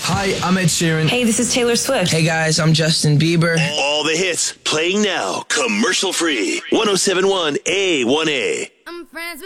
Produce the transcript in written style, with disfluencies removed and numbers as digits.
Hi, I'm Ed Sheeran. Hey, this is Taylor Swift. Hey guys, I'm Justin Bieber. All the hits playing now, commercial free. 107.1 A1A. I'm friends with